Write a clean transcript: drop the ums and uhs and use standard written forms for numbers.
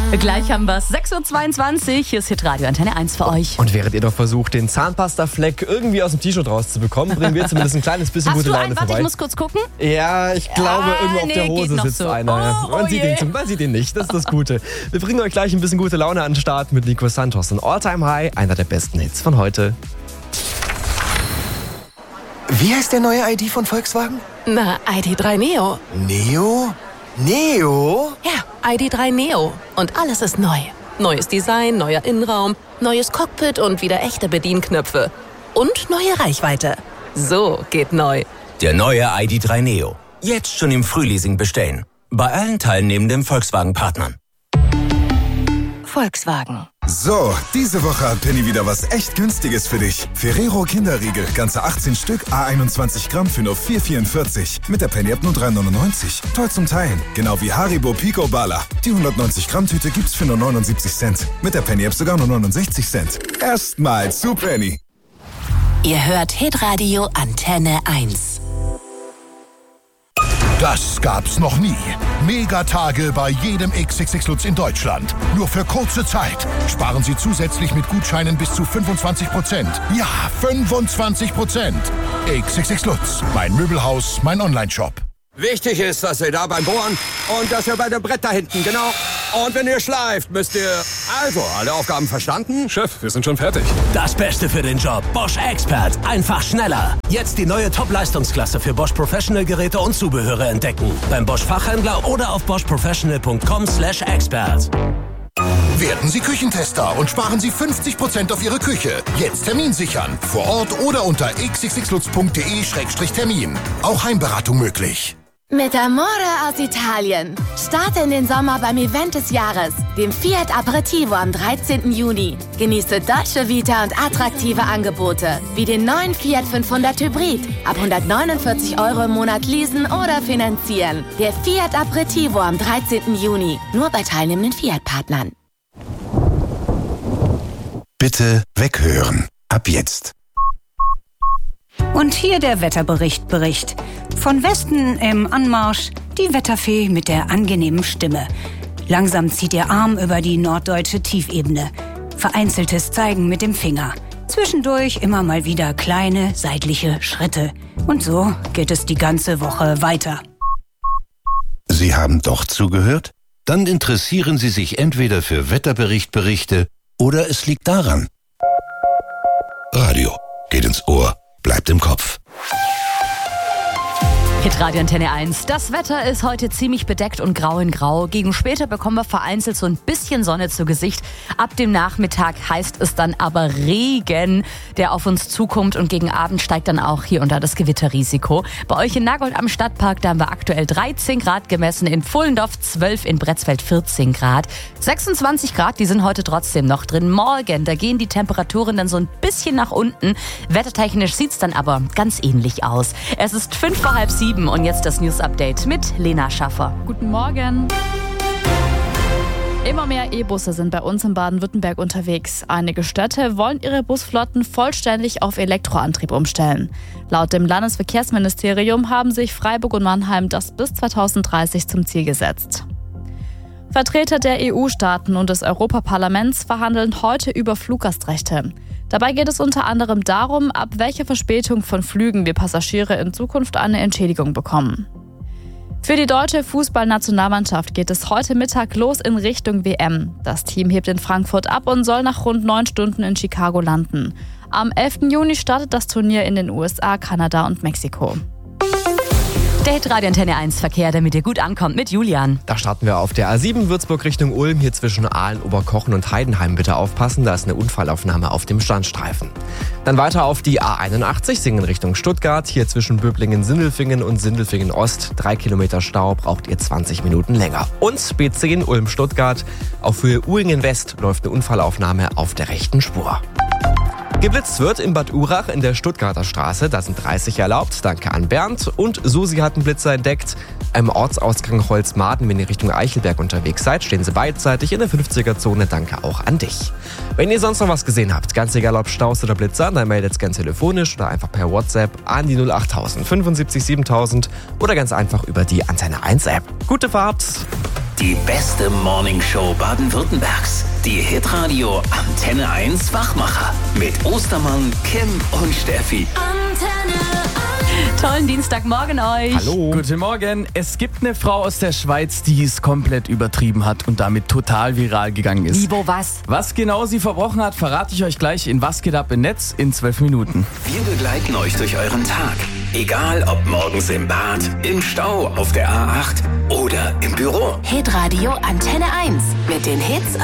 Gleich haben wir es. 6.22 Uhr. Hier ist Hitradio Antenne 1 für euch. Und während ihr doch versucht, den Zahnpastafleck irgendwie aus dem T-Shirt rauszubekommen, bringen wir zumindest ein kleines bisschen gute Laune vorbei. Warte, ich muss kurz gucken. Ja, ich glaube, irgendwo auf der Hose sitzt so. einer. Man sieht ihn nicht, das ist das Gute. Wir bringen euch gleich ein bisschen gute Laune an den Start mit Nico Santos und All Time High, einer der besten Hits von heute. Wie heißt der neue ID von Volkswagen? Na, ID.3 Neo. Neo? Neo? Ja, ID.3 Neo. Und alles ist neu. Neues Design, neuer Innenraum, neues Cockpit und wieder echte Bedienknöpfe. Und neue Reichweite. So geht neu. Der neue ID.3 Neo. Jetzt schon im Frühleasing bestellen. Bei allen teilnehmenden Volkswagen-Partnern. Volkswagen. So, diese Woche hat Penny wieder was echt Günstiges für dich. Ferrero Kinderriegel, ganze 18 Stück, A21 Gramm für nur 4,44. Mit der Penny-App nur 3,99. Toll zum Teilen. Genau wie Haribo Pico Bala. Die 190 Gramm Tüte gibt's für nur 79 Cent. Mit der Penny-App sogar nur 69 Cent. Erstmal zu Penny. Ihr hört Hitradio Antenne 1. Das gab's noch nie. Megatage bei jedem XXX Lutz in Deutschland. Nur für kurze Zeit. Sparen Sie zusätzlich mit Gutscheinen bis zu 25%. Ja, 25%. XXX Lutz. Mein Möbelhaus, mein Onlineshop. Wichtig ist, dass ihr da beim Bohren und dass ihr bei dem Brett da hinten, genau. Und wenn ihr schleift, müsst ihr... Also, alle Aufgaben verstanden? Chef, wir sind schon fertig. Das Beste für den Job. Bosch Expert. Einfach schneller. Jetzt die neue Top-Leistungsklasse für Bosch Professional-Geräte und Zubehöre entdecken. Beim Bosch Fachhändler oder auf boschprofessional.com/expert. Werden Sie Küchentester und sparen Sie 50% auf Ihre Küche. Jetzt Termin sichern. Vor Ort oder unter xxxlutz.de/termin. Auch Heimberatung möglich. Mit Amore aus Italien. Starte in den Sommer beim Event des Jahres, dem Fiat Aperitivo am 13. Juni. Genieße Dolce Vita und attraktive Angebote, wie den neuen Fiat 500 Hybrid. Ab 149 € im Monat leasen oder finanzieren. Der Fiat Aperitivo am 13. Juni. Nur bei teilnehmenden Fiat-Partnern. Bitte weghören. Ab jetzt. Und hier der Wetterbericht. Von Westen im Anmarsch die Wetterfee mit der angenehmen Stimme. Langsam zieht ihr Arm über die norddeutsche Tiefebene. Vereinzeltes Zeigen mit dem Finger. Zwischendurch immer mal wieder kleine seitliche Schritte. Und so geht es die ganze Woche weiter. Sie haben doch zugehört? Dann interessieren Sie sich entweder für Wetterberichte oder es liegt daran. Radio geht ins Ohr, bleibt im Kopf. Hitradio Antenne 1. Das Wetter ist heute ziemlich bedeckt und grau in grau. Gegen später bekommen wir vereinzelt so ein bisschen Sonne zu Gesicht. Ab dem Nachmittag heißt es dann aber Regen, der auf uns zukommt. Und gegen Abend steigt dann auch hier und da das Gewitterrisiko. Bei euch in Nagold am Stadtpark, da haben wir aktuell 13 Grad gemessen. In Pfullendorf 12, in Bretzfeld 14 Grad. 26 Grad, die sind heute trotzdem noch drin. Morgen, da gehen die Temperaturen dann so ein bisschen nach unten. Wettertechnisch sieht's dann aber ganz ähnlich aus. Es ist 6:55 und jetzt das News-Update mit Lena Schaffer. Guten Morgen. Immer mehr E-Busse sind bei uns in Baden-Württemberg unterwegs. Einige Städte wollen ihre Busflotten vollständig auf Elektroantrieb umstellen. Laut dem Landesverkehrsministerium haben sich Freiburg und Mannheim das bis 2030 zum Ziel gesetzt. Vertreter der EU-Staaten und des Europaparlaments verhandeln heute über Fluggastrechte. Dabei geht es unter anderem darum, ab welcher Verspätung von Flügen wir Passagiere in Zukunft eine Entschädigung bekommen. Für die deutsche Fußballnationalmannschaft geht es heute Mittag los in Richtung WM. Das Team hebt in Frankfurt ab und soll nach rund 9 Stunden in Chicago landen. Am 11. Juni startet das Turnier in den USA, Kanada und Mexiko. Der Hitradio Antenne 1 Verkehr, damit ihr gut ankommt, mit Julian. Da starten wir auf der A7 Würzburg Richtung Ulm. Hier zwischen Aalen, Oberkochen und Heidenheim bitte aufpassen. Da ist eine Unfallaufnahme auf dem Standstreifen. Dann weiter auf die A81 Singen Richtung Stuttgart. Hier zwischen Böblingen-Sindelfingen und Sindelfingen-Ost. 3 Kilometer Stau, braucht ihr 20 Minuten länger. Und B10 Ulm-Stuttgart. Auf Höhe Uhringen West läuft eine Unfallaufnahme auf der rechten Spur. Geblitzt wird in Bad Urach in der Stuttgarter Straße. Da sind 30 erlaubt. Danke an Bernd. Und Susi hat einen Blitzer entdeckt. Am Ortsausgang Holzmaden, wenn ihr Richtung Eichelberg unterwegs seid, stehen sie beidseitig in der 50er-Zone. Danke auch an dich. Wenn ihr sonst noch was gesehen habt, ganz egal ob Staus oder Blitzer, dann meldet es ganz telefonisch oder einfach per WhatsApp an die 08000 75 7000 oder ganz einfach über die Antenne 1 App. Gute Fahrt! Die Die beste Morningshow Baden-Württembergs. Die Hitradio Antenne 1 Wachmacher. Mit Ostermann, Kim und Steffi. Tollen Dienstagmorgen euch. Hallo. Guten Morgen. Es gibt eine Frau aus der Schweiz, die es komplett übertrieben hat und damit total viral gegangen ist. Wie, wo, was? Was genau sie verbrochen hat, verrate ich euch gleich in Was geht ab im Netz in 12 Minuten. Wir begleiten euch durch euren Tag. Egal ob morgens im Bad, im Stau, auf der A8 oder im Büro. Hitradio Antenne 1 mit den Hits